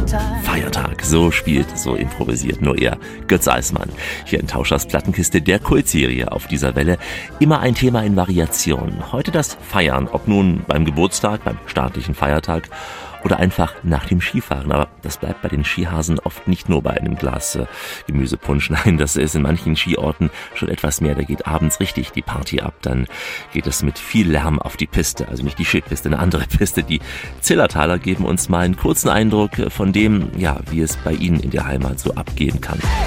Feiertag, so spielt, so improvisiert nur er, Götz Eismann. Hier in Tauschers Plattenkiste der Kultserie auf dieser Welle. Immer ein Thema in Variationen. Heute das Feiern, ob nun beim Geburtstag, beim staatlichen Feiertag oder einfach nach dem Skifahren. Aber das bleibt bei den Skihasen oft nicht nur bei einem Glas Gemüsepunsch. Nein, das ist in manchen Skiorten schon etwas mehr. Da geht abends richtig die Party ab. Dann geht es mit viel Lärm auf die Piste. Also nicht die Skipiste, eine andere Piste. Die Zillertaler geben uns mal einen kurzen Eindruck von dem, ja, wie es bei ihnen in der Heimat so abgehen kann.